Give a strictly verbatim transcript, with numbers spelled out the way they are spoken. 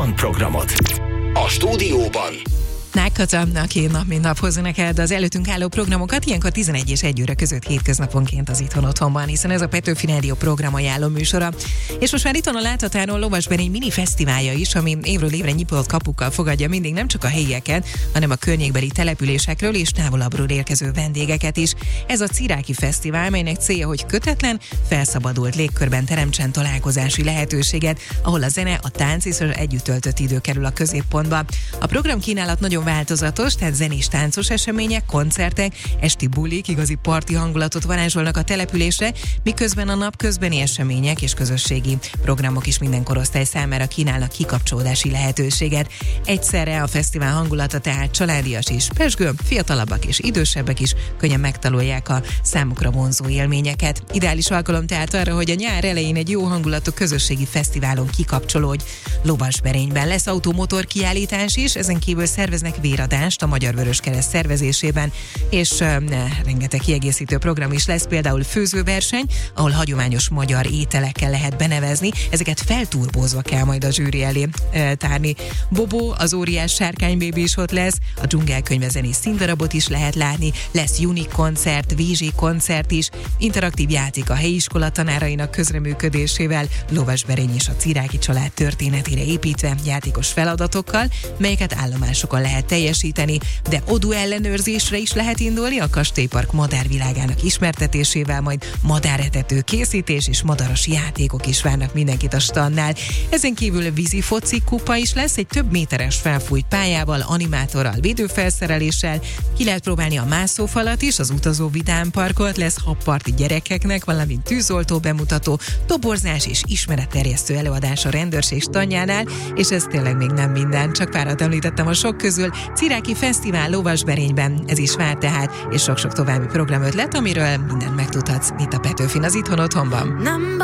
programot. A stúdióban Nákata, aki nap mint nap hozza neked az előttünk álló programokat, ilyenkor tizenegy és egy óra között hétköznaponként az Itthon Otthonban, hiszen ez a Petőfi Rádió program ajánló műsora. És most már itt van a láthatáron Lovasberény mini fesztiválja is, ami évről évre nyitott kapukkal fogadja mindig nem csak a helyieket, hanem a környékbeli településekről és távolabbról érkező vendégeket is. Ez a Ciráki Fesztivál, melynek célja, hogy kötetlen, felszabadult légkörben teremtsen találkozási lehetőséget, ahol a zene, a tánc és az együtt töltött idő kerül a középpontba. A programkínálat nagyon változatos, tehát zenés táncos események, koncertek, esti bulik, igazi parti hangulatot varázsolnak a településre, miközben a napközbeni események és közösségi programok is minden korosztály számára kínálnak kikapcsolódási lehetőséget. Egyszerre a fesztivál hangulata tehát családias is, pezsgő, fiatalabbak és idősebbek is könnyen megtalálják a számukra vonzó élményeket. Ideális alkalom tehát arra, hogy a nyár elején egy jó hangulatú közösségi fesztiválon kikapcsolódj. Lovasberényben lesz automotor kiállítás is, ezen kívül szerveznek véradást a Magyar Vöröskereszt szervezésében, és uh, rengeteg kiegészítő program is lesz, például főzőverseny, ahol hagyományos magyar ételekkel lehet benevezni, ezeket felturbózva kell majd a zsűri elé uh, tárni. Bobo, az óriás sárkánybébi is ott lesz, a dzsungelkönyve zenés színdarabot is lehet látni, lesz unik koncert, vízsi koncert is, interaktív játék a helyi iskola tanárainak közreműködésével, Lovasberény és a Ciráki család történetére építve játékos feladatokkal, melyeket állomásokon lehet teljesíteni, de odú ellenőrzésre is lehet indulni a kastélypark madárvilágának ismertetésével, majd madáretető készítés és madaras játékok is várnak mindenkit a standnál. Ezen kívül vízi foci kupa is lesz, egy több méteres felfújt pályával, animátorral, védőfelszereléssel, ki lehet próbálni a mászófalat is, az utazó vidámparkot, lesz habparti gyerekeknek, valamint tűzoltó bemutató, toborzás és ismeretterjesztő előadás a rendőrség standjánál, és ez tényleg még nem minden, csak párat említettem a sok közül. Ciráki Fesztivál Lovasberényben, ez is vár tehát, és sok-sok további programötlet, amiről mindent megtudhatsz itt a Petőfin az Itthon Otthonban.